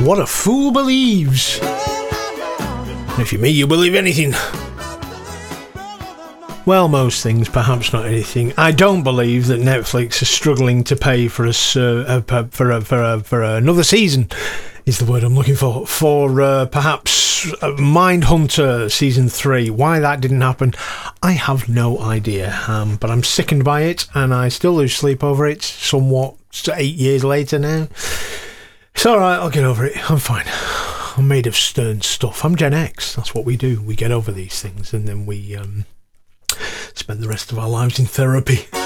What a Fool Believes. And if you're me, you believe anything. Well, most things, perhaps not anything. I don't believe that Netflix is struggling to pay for another season, is the word I'm looking for perhaps Mindhunter Season 3. Why that didn't happen, I have no idea. But I'm sickened by it, and I still lose sleep over it, somewhat 8 years later now. It's alright, I'll get over it. I'm fine. I'm made of stern stuff. I'm Gen X. That's what we do. We get over these things, and then we spend the rest of our lives in therapy.